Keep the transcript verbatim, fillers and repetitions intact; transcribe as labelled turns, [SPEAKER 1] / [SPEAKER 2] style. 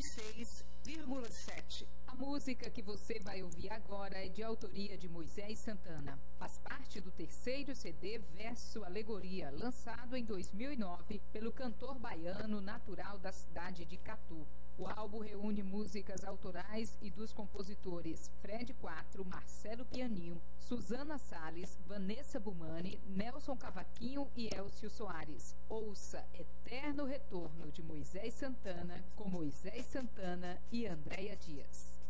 [SPEAKER 1] seis vírgula sete.
[SPEAKER 2] A música que você vai ouvir agora é de autoria de Moisés Santana. Faz parte do terceiro C D Verso Alegoria, lançado em dois mil e nove pelo cantor baiano natural da cidade de Catu. O álbum reúne músicas autorais e dos compositores Fred Quatro, Marcelo Pianinho, Suzana Salles, Vanessa Bumani, Nelson Cavaquinho e Elcio Soares. Ouça Eterno Retorno de Moisés Santana com Moisés Santana e Andréia Dias.